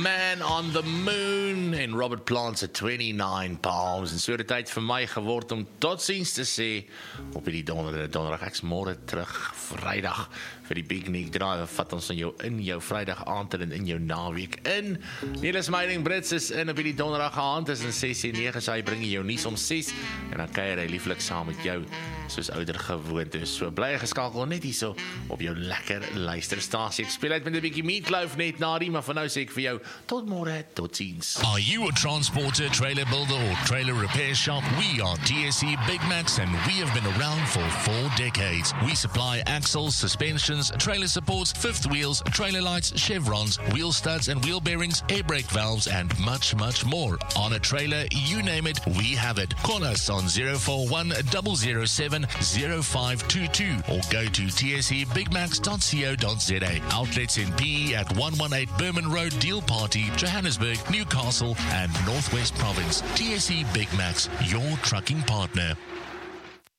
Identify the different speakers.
Speaker 1: Man on the Moon en Robert Plant se 29 Palms. En so het tyd vir my geword om totsiens te sê op hierdie donderdag. Ek's môre terug, Vrydag, vir die Big Nick Drive. Vat ons in jou Vrydag aand en in jou naweek in. Niels Meiring Brits is in op hierdie donderdag aand, is in 6 en 9, so hy bring jou nuus om 6 en dan kuier hy lieflik saam met jou soos ouer gewoonte. So bly geskakel net hierso op jou lekker luisterstasie. Ek speel uit met 'n bietjie Meatloaf net na die, maar vir nou sê ek vir jou tot môre, totsiens.
Speaker 2: Are you a transporter, trailer builder or trailer repair shop? We are TSC Big Macs and we have been around for 4 decades. We supply axles, suspensions, trailer supports, fifth wheels, trailer lights, chevrons, wheel studs and wheel bearings, air brake valves and much, much more. On a trailer, you name it, we have it. Call us on 041 007 0522 or go to tsebigmacs.co.za. Outlets in PE at 118 Berman Road, Deal Party, Johannesburg, Newcastle and Northwest Province. TSC Big Macs, your trucking partner.